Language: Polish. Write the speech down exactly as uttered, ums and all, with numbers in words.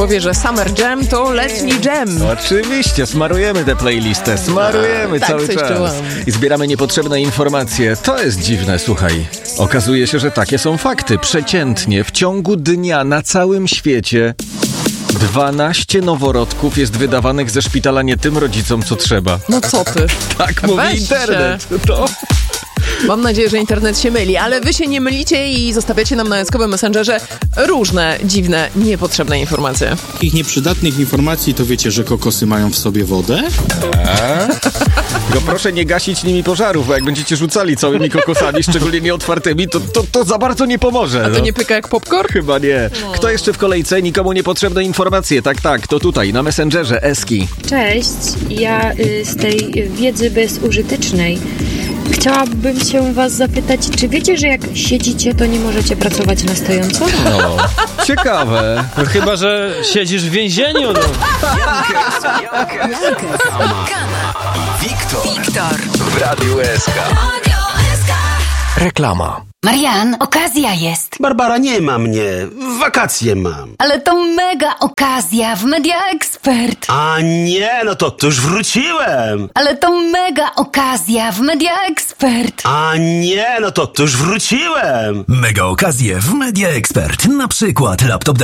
bo wie, że Summer Jam to letni jam. Oczywiście, smarujemy tę playlistę, smarujemy A, cały tak, czas. czułam. I zbieramy niepotrzebne informacje. To jest dziwne, słuchaj. Okazuje się, że takie są fakty. Przeciętnie w ciągu dnia na całym świecie dwanaście noworodków jest wydawanych ze szpitala nie tym rodzicom, co trzeba. No co ty? Tak mówi Weź internet. To... Mam nadzieję, że internet się myli, ale wy się nie mylicie i zostawiacie nam na Eskowym Messengerze różne, dziwne, niepotrzebne informacje. Takich nieprzydatnych informacji to wiecie, że kokosy mają w sobie wodę? Tylko proszę nie gasić nimi pożarów, bo jak będziecie rzucali całymi kokosami, szczególnie nieotwartymi, to, to, to za bardzo nie pomoże. A to no. nie pyka jak popcorn? Chyba nie. Kto jeszcze w kolejce? Nikomu niepotrzebne informacje. Tak, tak, to tutaj, na Messengerze, Eski. Cześć, ja y, z tej wiedzy bezużytecznej chciałabym się was zapytać, czy wiecie, że jak siedzicie, to nie możecie pracować na stojąco? No, ciekawe. No chyba, że siedzisz w więzieniu. No. Wiktor, Wiktor w Radiu S K. Reklama. Marian, okazja jest. Barbara, nie ma mnie. Wakacje mam. Ale to mega okazja w Media Expert. A nie, no to, to już wróciłem. Ale to mega okazja w Media Expert. A nie, no to, to już wróciłem. Mega okazje w Media Expert. Na przykład laptop